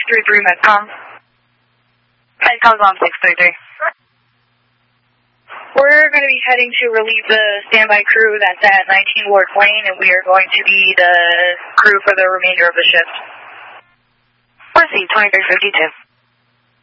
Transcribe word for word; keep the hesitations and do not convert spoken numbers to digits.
three three Metcom. Metcom's on six three three. We're going to be heading to relieve the standby crew that's at nineteen Ward Lane, and we are going to be the crew for the remainder of the shift. Proceed, twenty-three fifty-two.